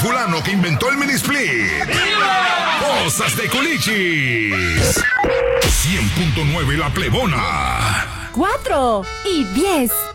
fulano que inventó el mini split. Cosas de Culichis. 100.9 La Plebona. 4 y 10.